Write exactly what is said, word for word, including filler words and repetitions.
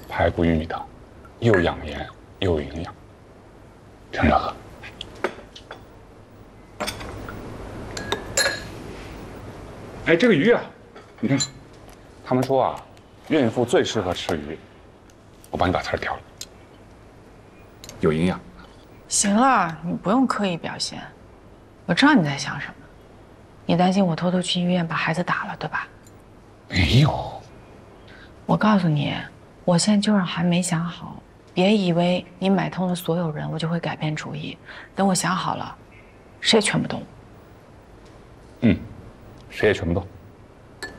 排骨玉米汤，又养颜又有营养，趁热喝。哎，这个鱼啊，你看，他们说啊，孕妇最适合吃鱼，我帮你把刺儿挑了，有营养。 行了，你不用刻意表现，我知道你在想什么。你担心我偷偷去医院把孩子打了，对吧？ 没有。 我告诉你，我现在就是还没想好，别以为你买通了所有人，我就会改变主意。等我想好了，谁也劝不动我。 嗯，谁也劝不动。